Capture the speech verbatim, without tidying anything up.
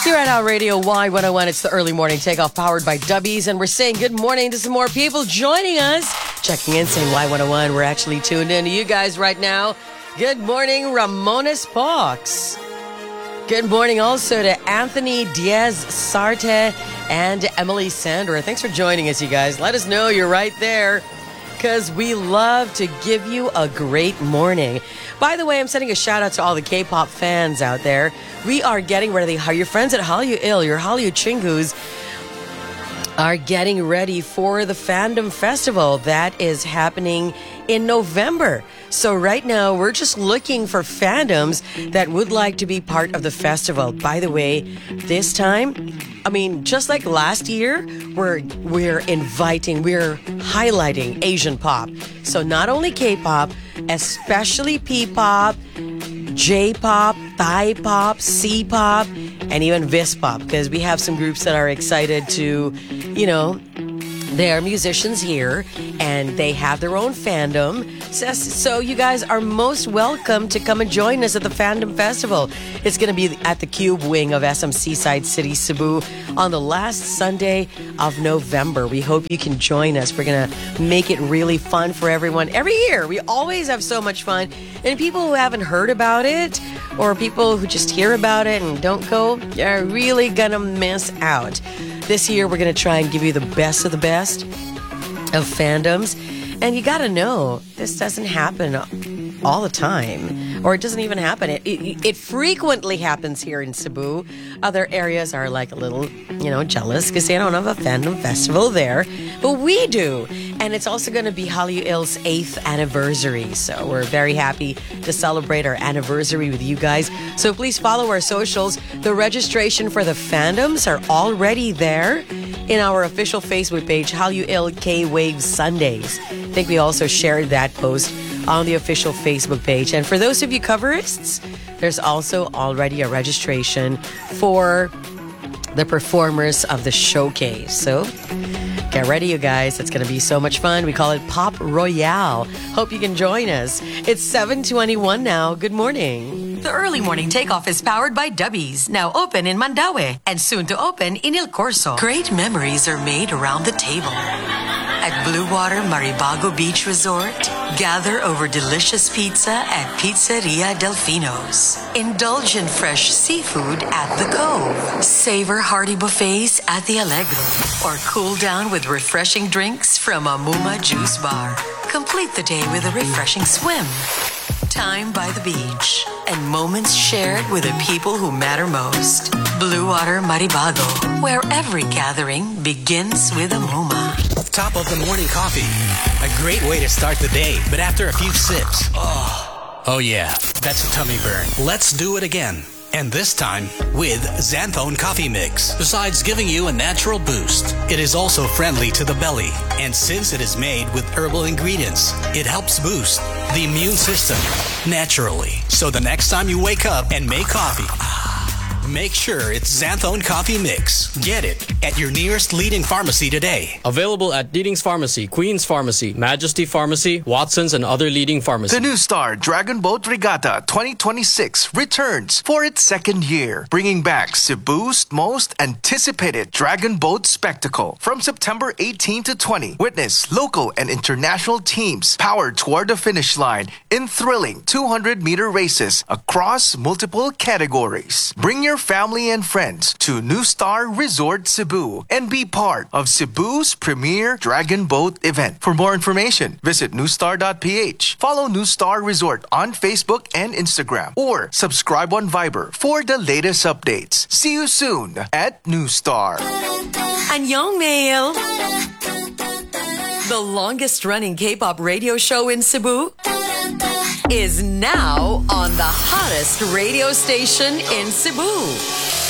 Here at our Radio Y one oh one, it's the early morning takeoff powered by Dubbies, and we're saying good morning to some more people joining us. Checking in, saying Y one oh one. We're actually tuned in to you guys right now. Good morning, Ramones Pox. Good morning also to Anthony Diaz Sarte and Emily Sandra. Thanks for joining us, you guys. Let us know you're right there, because we love to give you a great morning. By the way, I'm sending a shout out to all the K-pop fans out there. We are getting ready. How your friends at Hallyu Ill, your Hallyu Chingus, are getting ready for the Fandom Festival that is happening in November. So right now, we're just looking for fandoms that would like to be part of the festival. By the way, this time, I mean, just like last year, we're we're inviting, we're highlighting Asian pop. So not only K-pop, especially P-pop, J-pop, Thai pop, C-pop, and even Vis-pop, because we have some groups that are excited to, you know, they are musicians here, and they have their own fandom. So, so you guys are most welcome to come and join us at the Fandom Festival. It's going to be at the Cube wing of S M Seaside City, Cebu, on the last Sunday of November. We hope you can join us. We're going to make it really fun for everyone. Every year, we always have so much fun. And people who haven't heard about it, or people who just hear about it and don't go, are really going to miss out. This year, we're going to try and give you the best of the best of fandoms. And you got to know, this doesn't happen all the time, or it doesn't even happen. It, it, it frequently happens here in Cebu. Other areas are like a little, you know, jealous because they don't have a fandom festival there, but we do. And it's also going to be Hallyu Ill's eighth anniversary. So we're very happy to celebrate our anniversary with you guys. So please follow our socials. The registration for the fandoms are already there in our official Facebook page, Hallyu Ill K-Wave Sundays. I think we also shared that post on the official Facebook page. And for those of you coverists, there's also already a registration for the performers of the showcase. So get ready, you guys. It's going to be so much fun. We call it Pop Royale. Hope you can join us. It's seven twenty-one now. Good morning. The early morning takeoff is powered by Dubbies, now open in Mandaue and soon to open in El Corso. Great memories are made around the table. At Blue Water Maribago Beach Resort, gather over delicious pizza at Pizzeria Delfino's. Indulge in fresh seafood at the Cove. Savor hearty buffets at the Allegro. Or cool down with refreshing drinks from Amuma Juice Bar. Complete the day with a refreshing swim. Time by the beach and moments shared with the people who matter most. Blue Water Maribago, where every gathering begins with a Muma. Top of the morning coffee. A great way to start the day, but after a few sips, oh, oh yeah, that's a tummy burn. Let's do it again. And this time with Xanthone Coffee Mix. Besides giving you a natural boost, it is also friendly to the belly. And since it is made with herbal ingredients, it helps boost the immune system naturally. So the next time you wake up and make coffee, make sure it's Xanthone Coffee Mix. Get it at your nearest leading pharmacy today. Available at Leading's Pharmacy, Queen's Pharmacy, Majesty Pharmacy, Watson's, and other leading pharmacies. The New Star Dragon Boat Regatta twenty twenty-six returns for its second year, bringing back Cebu's most anticipated dragon boat spectacle. From September eighteenth to twentieth, witness local and international teams powered toward the finish line in thrilling two hundred meter races across multiple categories. Bring your family and friends to New Star Resort Cebu and be part of Cebu's premier dragon boat event. For more information, visit newstar dot p h. Follow New Star Resort on Facebook and Instagram, or subscribe on Viber for the latest updates. See you soon at New Star. Annyeong Mail! The longest running K-pop radio show in Cebu is now on the hottest radio station in Cebu.